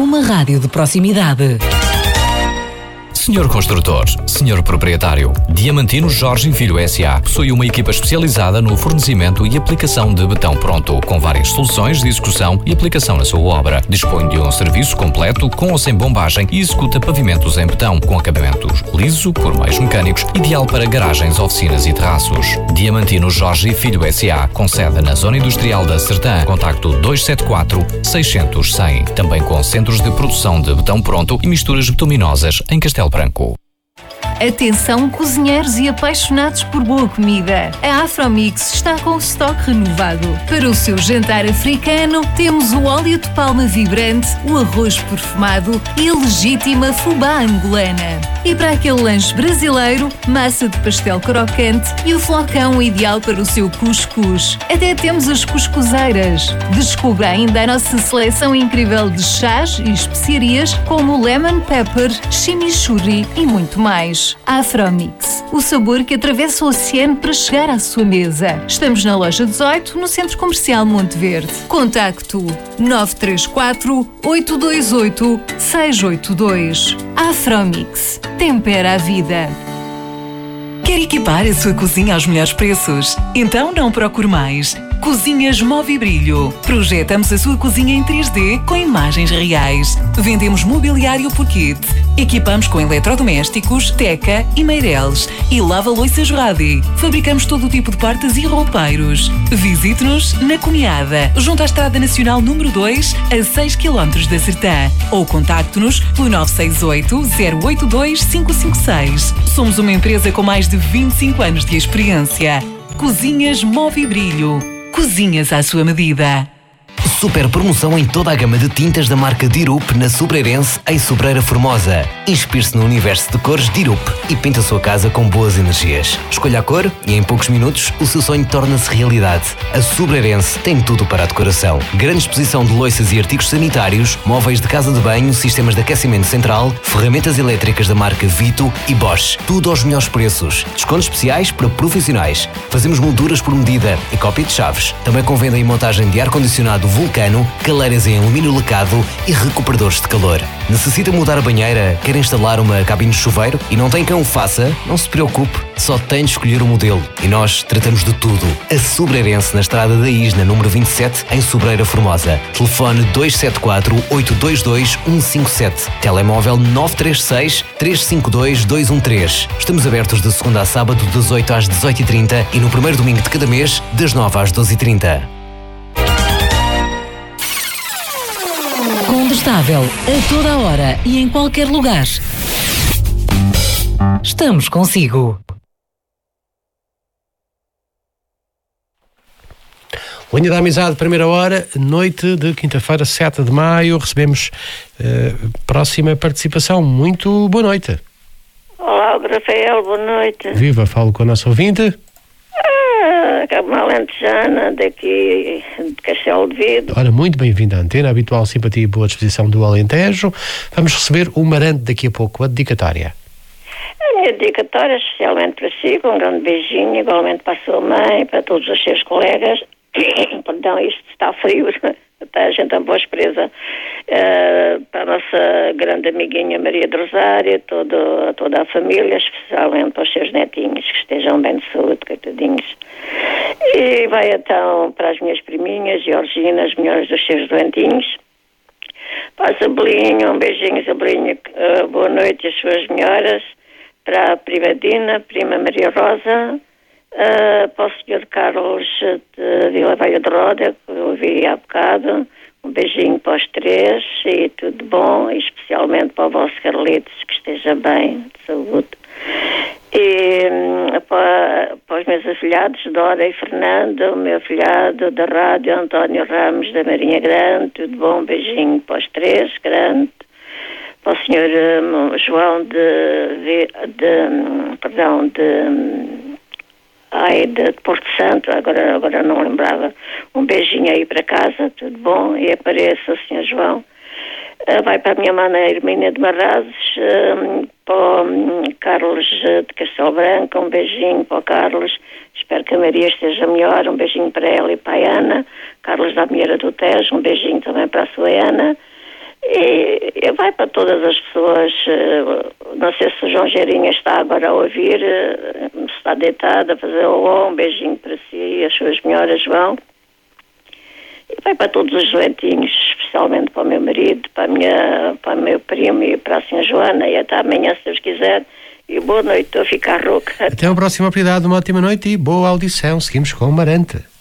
uma rádio de proximidade. Senhor Construtor, Senhor Proprietário, Diamantino Jorge Filho S.A. possui uma equipa especializada no fornecimento e aplicação de betão pronto, com várias soluções de execução e aplicação na sua obra. Dispõe de um serviço completo com ou sem bombagem e executa pavimentos em betão, com acabamentos liso por meios mecânicos, ideal para garagens, oficinas e terraços. Diamantino Jorge Filho S.A. com sede na Zona Industrial da Sertã. Contacto 274-600-100. Também com centros de produção de betão pronto e misturas bituminosas em Castelo Branco. Atenção, cozinheiros e apaixonados por boa comida. A Afromix está com o estoque renovado. Para o seu jantar africano, temos o óleo de palma vibrante, o arroz perfumado e a legítima fubá angolana. E para aquele lanche brasileiro, massa de pastel crocante e o flocão ideal para o seu cuscuz. Até temos as cuscuzeiras. Descubra ainda a nossa seleção incrível de chás e especiarias como lemon pepper, chimichurri e muito mais. Afromix, o sabor que atravessa o oceano para chegar à sua mesa. Estamos na loja 18, no Centro Comercial Monte Verde. Contacto 934-828-682. Afromix, tempera a vida. Quer equipar a sua cozinha aos melhores preços? Então não procure mais. Cozinhas Movibrilho. Projetamos a sua cozinha em 3D com imagens reais. Vendemos mobiliário por kit. Equipamos com eletrodomésticos, Teca e Meireles. E lava-loiças Radi. Fabricamos todo o tipo de partes e roupeiros. Visite-nos na Cunhada, junto à Estrada Nacional número 2, a 6 km da Sertã. Ou contacte-nos pelo 968-082-556. Somos uma empresa com mais de 25 anos de experiência. Cozinhas Movibrilho. Cozinhas à sua medida. Super promoção em toda a gama de tintas da marca Dirup na Sobreirense, em Sobreira Formosa. Inspire-se no universo de cores Dirup e pinta a sua casa com boas energias. Escolha a cor e em poucos minutos o seu sonho torna-se realidade. A Sobreirense tem tudo para a decoração. Grande exposição de loiças e artigos sanitários, móveis de casa de banho, sistemas de aquecimento central, ferramentas elétricas da marca Vito e Bosch. Tudo aos melhores preços. Descontos especiais para profissionais. Fazemos molduras por medida e cópia de chaves. Também com venda e montagem de ar-condicionado Vulcano, caleiras em alumínio lacado e recuperadores de calor. Necessita mudar a banheira? Quer instalar uma cabine de chuveiro? E não tem quem o faça? Não se preocupe, só tem de escolher o modelo. E nós tratamos de tudo. A Sobreirense, na Estrada da Isna, número 27, em Sobreira Formosa. Telefone 274-822-157. Telemóvel 936-352-213. Estamos abertos de segunda a sábado, das 8 às 18h30 e no primeiro domingo de cada mês, das 9 às 12h30. Combustável a toda a hora e em qualquer lugar. Estamos consigo. Linha da Amizade, primeira hora, noite de quinta-feira, 7 de maio. Recebemos próxima participação. Muito boa noite. Olá, Rafael, boa noite. Viva, falo com a nossa ouvinte. Uma alentejana daqui de Castelo de Vidro. Ora, muito bem-vinda à antena, habitual simpatia e boa disposição do Alentejo. Vamos receber o Marante daqui a pouco, a dedicatória. A minha dedicatória, especialmente para si, com um grande beijinho, igualmente para a sua mãe, para todos os seus colegas. Perdão, isto está frio, está a gente a voz presa. Para a nossa grande amiguinha Maria do Rosário, toda a família, especialmente para os seus netinhos, que estejam bem de saúde, coitadinhos. E vai então para as minhas priminhas, Georgina, as melhores dos seus doentinhos. Para a Zabelinho, um beijinho, Zabelinho, boa noite, as suas melhoras. Para a prima Dina, prima Maria Rosa, para o Sr. Carlos de Vila Velha de Roda, que eu ouvi há bocado, um beijinho para os três e tudo bom, e especialmente para o vosso Carlitos, que esteja bem, de saúde. E para os meus afilhados, Dora e Fernando, o meu afilhado da rádio, António Ramos, da Marinha Grande, tudo bom, um beijinho para os três, grande. Para o Sr. João de Porto Santo, agora não lembrava, um beijinho aí para casa, tudo bom, e apareça o Sr. João. Vai para a minha mana Hermínia de Marrazes, para o Carlos de Castelo Branco, um beijinho para o Carlos, espero que a Maria esteja melhor, um beijinho para ela e para a Ana. Carlos da Amieira do Tejo, um beijinho também para a sua Ana. E vai para todas as pessoas. Não sei se o João Geirinha está agora a ouvir, se está deitado a fazer um beijinho para si e as suas melhoras vão. E vai para todos os doentinhos, especialmente para o meu marido, para o meu primo e para a senhora Joana, e até amanhã, se Deus quiser. E boa noite, estou a ficar rouca. Até a próxima oportunidade, uma ótima noite e boa audição. Seguimos com o Marante.